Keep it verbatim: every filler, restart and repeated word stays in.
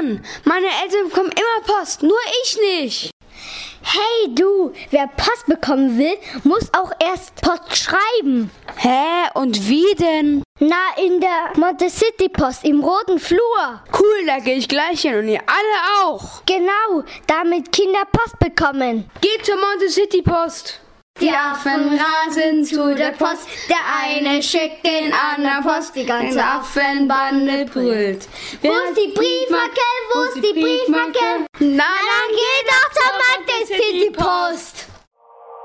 Mann, meine Eltern bekommen immer Post, nur ich nicht. Hey du, wer Post bekommen will, muss auch erst Post schreiben. Hä, und wie denn? Na, in der Montecity Post im roten Flur. Cool, da gehe ich gleich hin und ihr alle auch. Genau, damit Kinder Post bekommen. Geht zur Montecity Post. Die Affen rasen zu der Post, der eine schickt den anderen Post, die ganze Affenbande brüllt. Wo ist die Briefmarke? Wo ist die Briefmarke? Na, Dann geht doch zur Montecity Post.